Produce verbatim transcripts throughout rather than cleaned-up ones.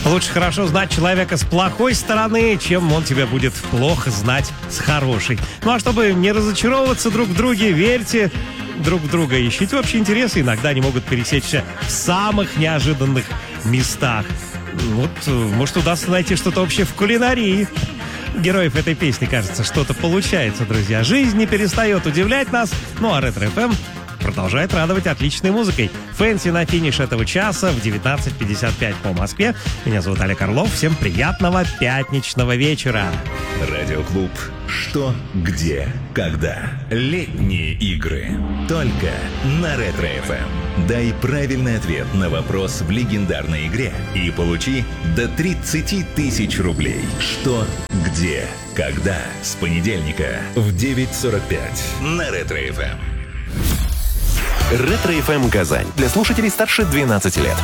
Лучше хорошо знать человека с плохой стороны, чем он тебя будет плохо знать с хорошей. Ну а чтобы не разочаровываться друг в друге, верьте друг в друга, ищите общие интересы. Иногда они могут пересечься в самых неожиданных местах. Вот, может, удастся найти что-то общее в кулинарии. Героев этой песни, кажется, что-то получается, друзья. Жизнь не перестает удивлять нас, ну а Ретро эф эм продолжает радовать отличной музыкой. Фэнси на финиш этого часа в девятнадцать пятьдесят пять по Москве. Меня зовут Олег Орлов. Всем приятного пятничного вечера. Радиоклуб «Что, где, когда». Летние игры. Только на Ретро эф эм. Дай правильный ответ на вопрос в легендарной игре и получи до тридцать тысяч рублей. Что, где, когда. С понедельника в девять сорок пять на Ретро эф эм. Ретро эф эм Казань. Для слушателей старше двенадцати лет.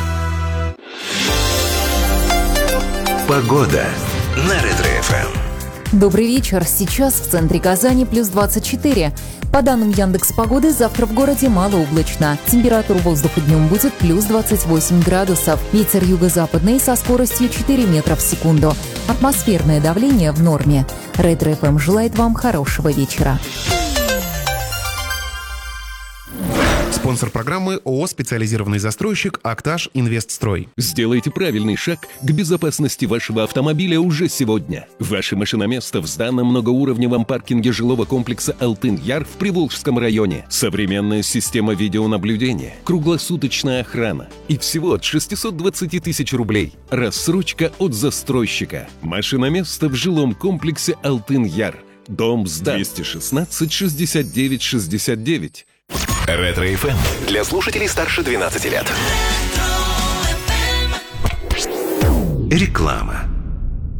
Погода на Ретро эф эм. Добрый вечер. Сейчас в центре Казани плюс двадцать четыре. По данным Яндекс.Погоды, завтра в городе малооблачно. Температура воздуха днем будет плюс двадцать восемь градусов. Ветер юго-западный со скоростью четыре метра в секунду. Атмосферное давление в норме. Ретро эф эм желает вам хорошего вечера. Спонсор программы ООО «Специализированный застройщик Актаж Инвестстрой». Сделайте правильный шаг к безопасности вашего автомобиля уже сегодня. Ваше машиноместо в сданном многоуровневом паркинге жилого комплекса «Алтын-Яр» в Приволжском районе. Современная система видеонаблюдения, круглосуточная охрана и всего от шестисот двадцати тысяч рублей. Рассрочка от застройщика. Машиноместо в жилом комплексе «Алтын-Яр». Дом сдан. двести шестнадцать шестьдесят девять шестьдесят девять. Ретро эф эм для слушателей старше двенадцати лет. Реклама.